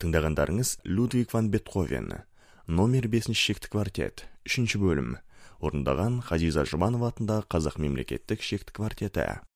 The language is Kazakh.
Тыңдағандарыңыз Людвиг ван Бетховен, номер 5 шекті квартет, 3 бөлім. Орындаған Ғазиза Жұбанова атындағы Қазақ мемлекеттік шекті квартеті.